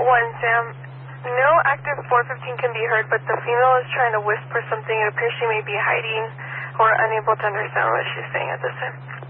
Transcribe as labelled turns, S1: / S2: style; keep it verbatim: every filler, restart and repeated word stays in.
S1: One, Sam. No active four fifteen can be heard, but the female is trying to whisper something. It appears she may be hiding or unable to understand what she's saying at this time.